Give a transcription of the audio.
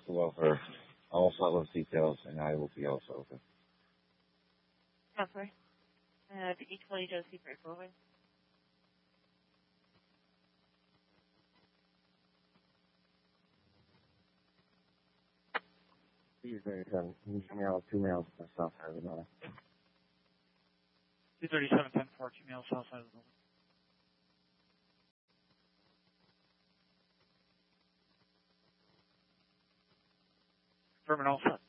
to welfare. I'll follow those details, and I will be also open. Counselor, the E20 Josie break forward. Please, can you show me all 2 males to the south side of the building? 237, 10-4, 2 males south side of the building. Confirm and all set.